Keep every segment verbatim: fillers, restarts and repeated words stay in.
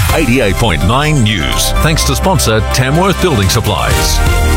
eighty-eight point nine News. Thanks to sponsor Tamworth Building Supplies.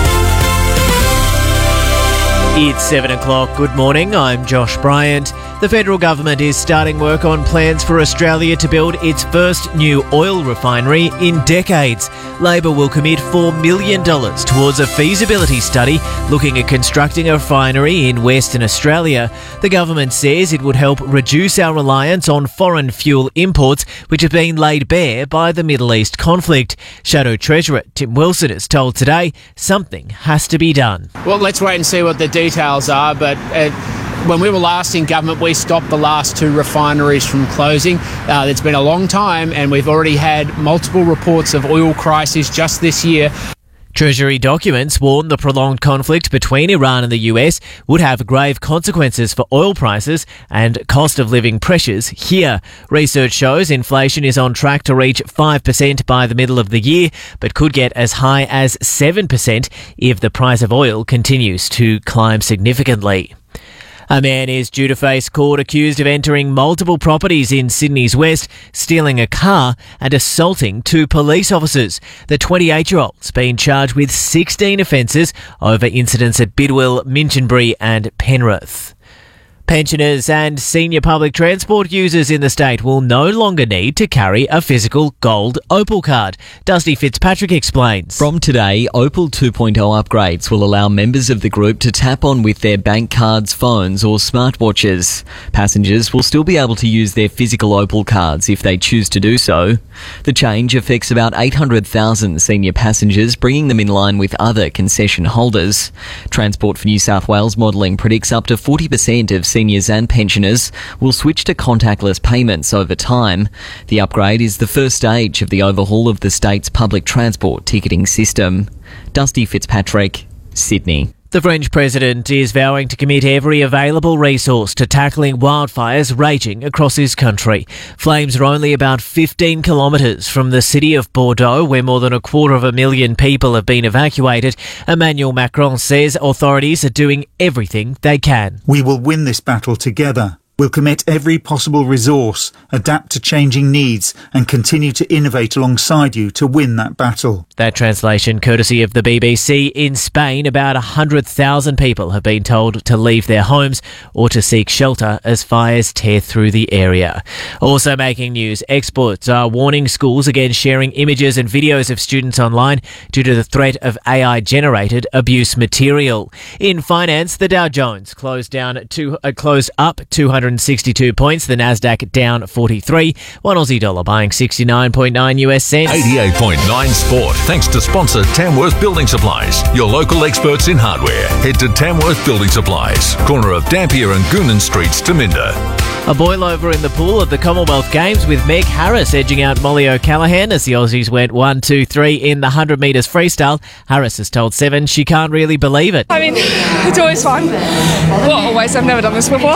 It's seven o'clock. Good morning. I'm Josh Bryant. The federal government is starting work on plans for Australia to build its first new oil refinery in decades. Labor will commit four million dollars towards a feasibility study looking at constructing a refinery in Western Australia. The government says it would help reduce our reliance on foreign fuel imports, which have been laid bare by the Middle East conflict. Shadow Treasurer Tim Wilson has told Today something has to be done. Well, let's wait and see what the details are, but uh, when we were last in government, we stopped the last two refineries from closing. Uh, it's been a long time, and we've already had multiple reports of oil crises just this year. Treasury documents warn the prolonged conflict between Iran and the U S would have grave consequences for oil prices and cost of living pressures here. Research shows inflation is on track to reach five percent by the middle of the year, but could get as high as seven percent if the price of oil continues to climb significantly. A man is due to face court accused of entering multiple properties in Sydney's West, stealing a car and assaulting two police officers. The twenty-eight-year-old's been charged with sixteen offences over incidents at Bidwell, Minchinbury and Penrith. Pensioners and senior public transport users in the state will no longer need to carry a physical gold Opal card. Dusty Fitzpatrick explains. From today, Opal two point oh upgrades will allow members of the group to tap on with their bank cards, phones or smartwatches. Passengers will still be able to use their physical Opal cards if they choose to do so. The change affects about eight hundred thousand senior passengers, bringing them in line with other concession holders. Transport for New South Wales modelling predicts up to forty percent of seniors and pensioners will switch to contactless payments over time. The upgrade is the first stage of the overhaul of the state's public transport ticketing system. Dusty Fitzpatrick, Sydney. The French president is vowing to commit every available resource to tackling wildfires raging across his country. Flames are only about fifteen kilometres from the city of Bordeaux, where more than a quarter of a million people have been evacuated. Emmanuel Macron says authorities are doing everything they can. We will win this battle together. We'll commit every possible resource, adapt to changing needs and continue to innovate alongside you to win that battle. That translation courtesy of the B B C. In Spain, about one hundred thousand people have been told to leave their homes or to seek shelter as fires tear through the area. Also making news, experts are warning schools against sharing images and videos of students online due to the threat of A I-generated abuse material. In finance, the Dow Jones closed down to uh, closed up two hundred sixty-two points, the Nasdaq down forty-three, one Aussie dollar buying sixty-nine point nine U S cents. eighty-eight point nine Sport, thanks to sponsor Tamworth Building Supplies, your local experts in hardware. Head to Tamworth Building Supplies, corner of Dampier and Goonan Streets, Taminda. A boil over in the pool at the Commonwealth Games with Meg Harris edging out Molly O'Callaghan as the Aussies went one two three in the one hundred metres freestyle. Harris has told Seven she can't really believe it. I mean, it's always fun. Well, always. I've never done this before.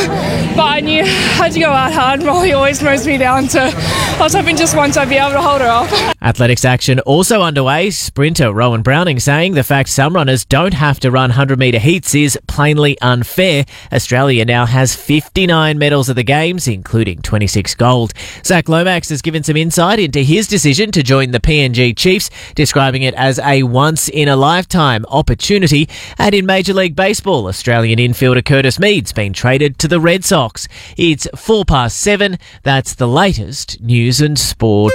But I knew I had to go out hard. Molly always mows me down, so I was hoping just once I'd be able to hold her off. Athletics action also underway. Sprinter Rowan Browning saying the fact some runners don't have to run one hundred metre heats is plainly unfair. Australia now has fifty-nine medals at the Games, including twenty-six gold. Zach Lomax has given some insight into his decision to join the P N G Chiefs, describing it as a once-in-a-lifetime opportunity. And in Major League Baseball, Australian infielder Curtis Mead's been traded to the Red Sox. It's four past seven. That's the latest news and sport.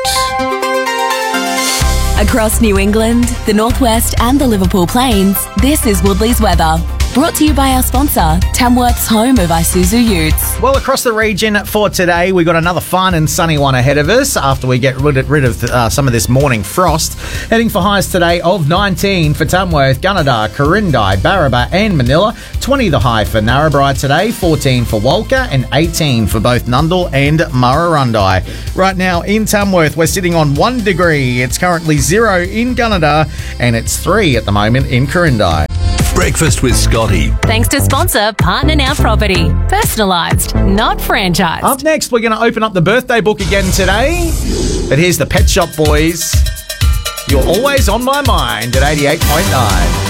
Across New England, the Northwest and the Liverpool Plains, this is Woodley's weather. Brought to you by our sponsor, Tamworth's home of Isuzu Utes. Well, across the region for today, we've got another fun and sunny one ahead of us after we get rid of, rid of uh, some of this morning frost. Heading for highs today of nineteen for Tamworth, Gunnedah, Corindai, Barraba and Manila. twenty the high for Narrabri today, fourteen for Walker and eighteen for both Nundle and Murrurundi. Right now in Tamworth, we're sitting on one degree. It's currently zero in Gunnedah and it's three at the moment in Corindai. Breakfast with Scotty. Thanks to sponsor Partner Now Property. Personalised, not franchised. Up next, we're going to open up the birthday book again today. But here's the Pet Shop Boys. You're always on my mind at eighty-eight point nine.